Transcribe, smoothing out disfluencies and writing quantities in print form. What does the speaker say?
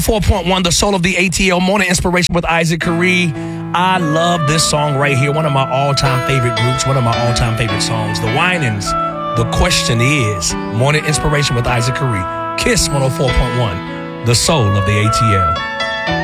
4.1, the soul of the ATL Morning Inspiration with Isaac Curry. I love this song right here. One of my all-time favorite groups, one of my all-time favorite songs. The Winans. The question is, Morning Inspiration with Isaac Curry. Kiss 104.1, the soul of the ATL.